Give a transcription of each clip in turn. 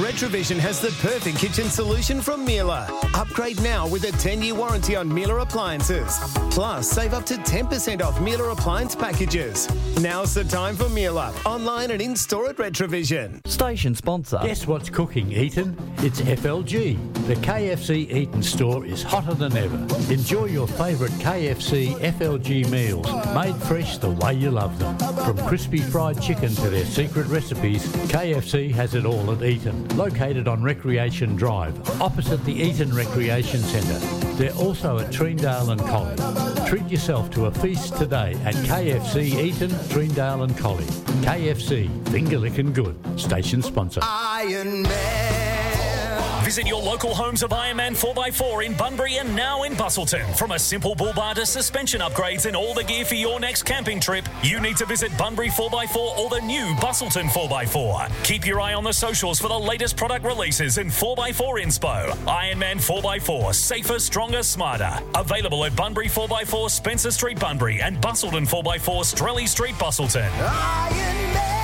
Retrovision has the perfect kitchen solution from Miele. Upgrade now with a 10-year warranty on Miele appliances. Plus, save up to 10% off Miele appliance packages. Now's the time for Miele. Online and in-store at Retrovision. Station sponsor. Guess what's cooking, Eaton? It's FLG. The KFC Eaton store is hotter than ever. Enjoy your favourite KFC FLG meals, made fresh the way you love them. From crispy fried chicken to their secret recipes, KFC has it all at Eaton. Located on Recreation Drive, opposite the Eaton Recreation Centre. They're also at Treendale and Collie. Treat yourself to a feast today at KFC Eaton, Treendale and Collie. KFC, finger licking good. Station sponsor. Iron Man. Visit your local homes of Ironman 4x4 in Bunbury and now in Busselton. From a simple bull bar to suspension upgrades and all the gear for your next camping trip, you need to visit Bunbury 4x4 or the new Busselton 4x4. Keep your eye on the socials for the latest product releases and 4x4 inspo. Ironman 4x4, safer, stronger, smarter. Available at Bunbury 4x4 Spencer Street, Bunbury and Busselton 4x4 Strelly Street, Busselton. Iron Man.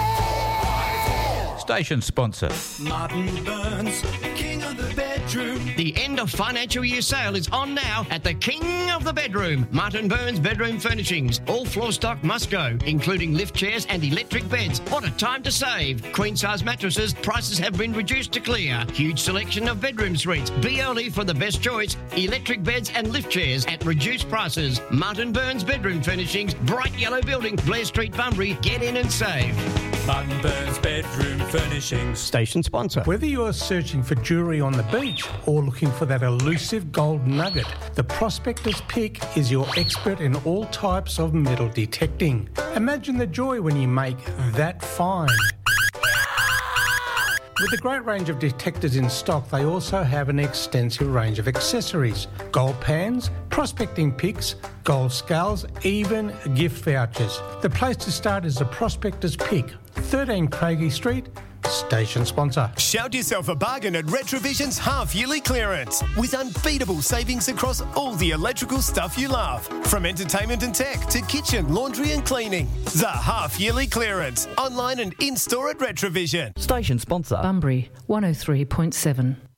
Station sponsor. Martin Burns, king of the bedroom. The end of financial year sale is on now at the King of the Bedroom, Martin Burns Bedroom Furnishings. All floor stock must go, including lift chairs and electric beds. What a time to save. Queen size mattresses, prices have been reduced to clear. Huge selection of bedroom suites. Be early for the best choice. Electric beds and lift chairs at reduced prices. Martin Burns Bedroom Furnishings, Bright Yellow Building, Blair Street, Bunbury. Get in and save. Martin Burns Bedroom Furnishings. Station sponsor. Whether you are searching for jewellery on the beach or looking for that elusive gold nugget, the Prospector's Pick is your expert in all types of metal detecting. Imagine the joy when you make that find. With a great range of detectors in stock, they also have an extensive range of accessories. Gold pans, prospecting picks, gold scales, even gift vouchers. The place to start is the Prospector's Pick, 13 Craigie Street, station sponsor. Shout yourself a bargain at Retrovision's half-yearly clearance with unbeatable savings across all the electrical stuff you love. From entertainment and tech to kitchen, laundry and cleaning. The half-yearly clearance. Online and in-store at Retrovision. Station sponsor. Bunbury 103.7.